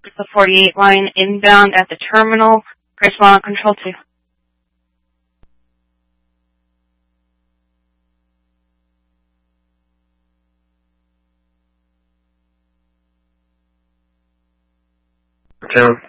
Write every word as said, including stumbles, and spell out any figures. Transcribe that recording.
the forty-eight line inbound at the terminal. Personnel control two. Town.